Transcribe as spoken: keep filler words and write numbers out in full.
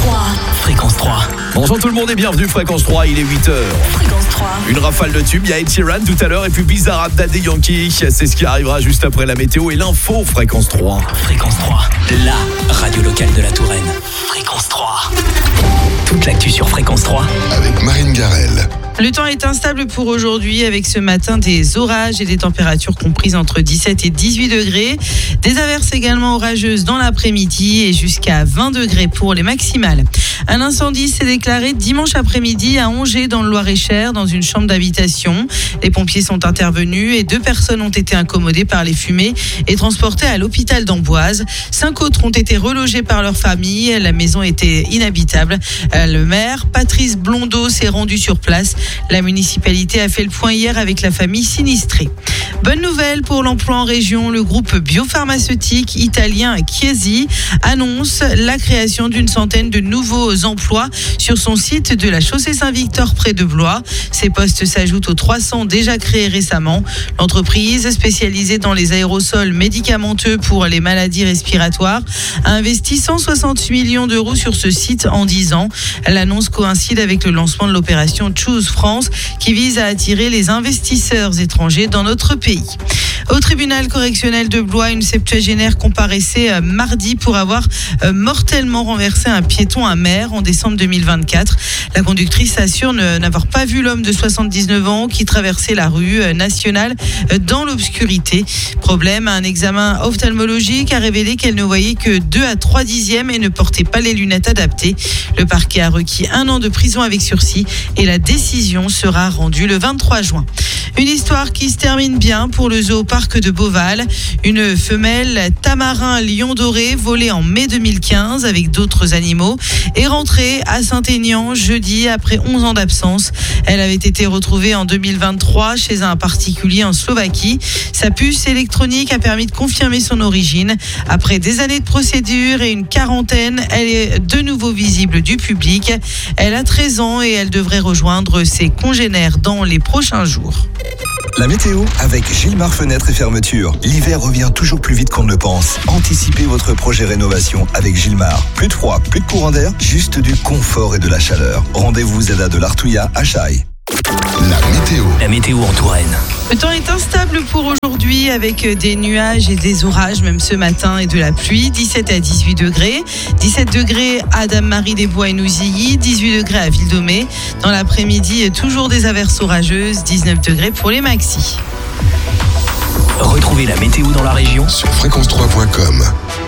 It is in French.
trois. Fréquence trois. Bonjour tout le monde et bienvenue Fréquence trois, il est huit heures. Fréquence trois. Une rafale de tubes, il y a Ed Sheeran tout à l'heure et puis Bizarrap, Daddy Yankee. C'est ce qui arrivera juste après la météo et l'info Fréquence trois. Fréquence trois, la radio locale de la Touraine. Fréquence trois. Toute l'actu sur Fréquence trois. Avec Marine Garel. Le temps est instable pour aujourd'hui avec ce matin des orages et des températures comprises entre dix-sept et dix-huit degrés. Des averses également orageuses dans l'après-midi et jusqu'à vingt degrés pour les maximales. Un incendie s'est déclaré dimanche après-midi à Angers dans le Loir-et-Cher dans une chambre d'habitation. Les pompiers sont intervenus et deux personnes ont été incommodées par les fumées et transportées à l'hôpital d'Amboise. Cinq autres ont été relogées par leur famille. La maison était inhabitable. Le maire, Patrice Blondeau, s'est rendu sur place. La municipalité a fait le point hier avec la famille sinistrée. Bonne nouvelle pour l'emploi en région. Le groupe biopharmaceutique italien Chiesi annonce la création d'une centaine de nouveaux emplois sur son site de la chaussée Saint-Victor près de Blois. Ces postes s'ajoutent aux trois cents déjà créés récemment. L'entreprise, spécialisée dans les aérosols médicamenteux pour les maladies respiratoires, a investi cent soixante millions d'euros sur ce site en dix ans. L'annonce coïncide avec le lancement de l'opération Choose France qui vise à attirer les investisseurs étrangers dans notre pays. Au tribunal correctionnel de Blois, une septuagénaire comparaissait mardi pour avoir mortellement renversé un piéton à Mer en décembre deux mille vingt-quatre. La conductrice assure n'avoir pas vu l'homme de soixante-dix-neuf ans qui traversait la rue nationale dans l'obscurité. Problème, un examen ophtalmologique a révélé qu'elle ne voyait que deux à trois dixièmes et ne portait pas les lunettes adaptées. Le parquet a requis un an de prison avec sursis et la décision sera rendue le vingt-trois juin. Une histoire qui se termine bien pour le zooparc de Beauval. Une femelle tamarin lion doré volée en mai deux mille quinze avec d'autres animaux est rentrée à Saint-Aignan jeudi après onze ans d'absence. Elle avait été retrouvée en deux mille vingt-trois chez un particulier en Slovaquie. Sa puce électronique a permis de confirmer son origine. Après des années de procédure et une quarantaine, elle est de nouveau visible du public. Elle a treize ans et elle devrait rejoindre ses congénères dans les prochains jours. La météo avec Gilmar Fenêtres et Fermetures. L'hiver revient toujours plus vite qu'on ne le pense. Anticipez votre projet rénovation avec Gilmar. Plus de froid, plus de courant d'air, juste du confort et de la chaleur. Rendez-vous Zeda de l'Artouilla à Chaille. La météo. La météo en Touraine. Le temps est instable pour aujourd'hui avec des nuages et des orages, même ce matin, et de la pluie. dix-sept à dix-huit degrés. dix-sept degrés à Dame-Marie-des-Bois et Nouzilly. dix-huit degrés à Ville-Domé. Dans l'après-midi, toujours des averses orageuses. dix-neuf degrés pour les maxis. Retrouvez la météo dans la région Sur fréquence trois point com.